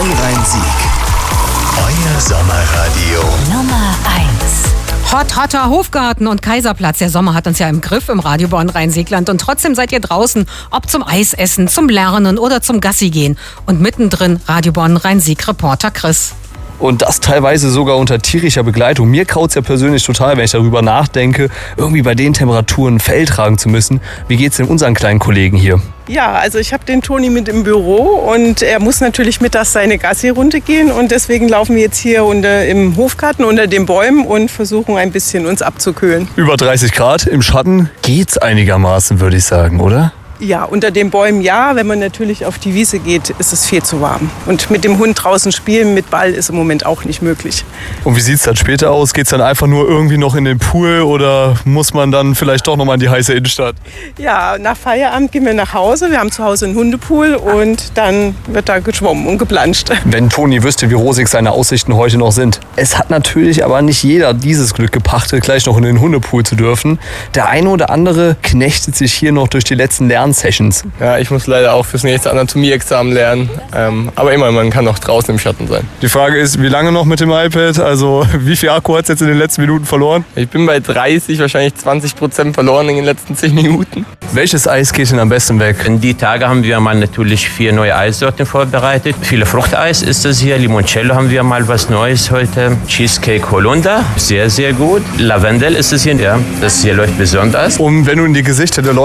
Bonn-Rhein-Sieg. Euer Sommerradio Nummer 1. Hotter Hofgarten und Kaiserplatz. Der Sommer hat uns ja im Griff im Radio Bonn-Rhein-Siegland. Und trotzdem seid ihr draußen, ob zum Eisessen, zum Lernen oder zum Gassi gehen. Und mittendrin Radio Bonn-Rhein-Sieg-Reporter Chris. Und das teilweise sogar unter tierischer Begleitung. Mir kraut's ja persönlich total, wenn ich darüber nachdenke, irgendwie bei den Temperaturen Fell tragen zu müssen. Wie geht's denn unseren kleinen Kollegen hier? Ja, also ich habe den Toni mit im Büro und er muss natürlich mittags seine Gassi-Runde gehen und deswegen laufen wir jetzt hier im Hofgarten unter den Bäumen und versuchen ein bisschen uns abzukühlen. Über 30 Grad im Schatten geht's einigermaßen, würde ich sagen, oder? Ja, unter den Bäumen ja. Wenn man natürlich auf die Wiese geht, ist es viel zu warm. Und mit dem Hund draußen spielen mit Ball ist im Moment auch nicht möglich. Und wie sieht's dann später aus? Geht's dann einfach nur irgendwie noch in den Pool oder muss man dann vielleicht doch nochmal in die heiße Innenstadt? Ja, nach Feierabend gehen wir nach Hause. Wir haben zu Hause einen Hundepool und dann wird da geschwommen und geplanscht. Wenn Toni wüsste, wie rosig seine Aussichten heute noch sind. Es hat natürlich aber nicht jeder dieses Glück gepachtet, gleich noch in den Hundepool zu dürfen. Der eine oder andere knechtet sich hier noch durch die letzten Lernsessions. Ja, ich muss leider auch fürs nächste Anatomie-Examen lernen. Aber immerhin, man kann auch draußen im Schatten sein. Die Frage ist, wie lange noch mit dem iPad? Also wie viel Akku hat es jetzt in den letzten Minuten verloren? Ich bin bei 30, wahrscheinlich 20% verloren in den letzten 10 Minuten. Welches Eis geht denn am besten weg? In die Tage haben wir mal natürlich 4 neue Eissorten vorbereitet. Viele Fruchteis ist das hier. Limoncello haben wir mal was Neues heute. Cheesecake Holunder, sehr, sehr gut. Lavendel ist es hier, ja. Das hier läuft besonders. Und wenn du in die Gesichter der Leute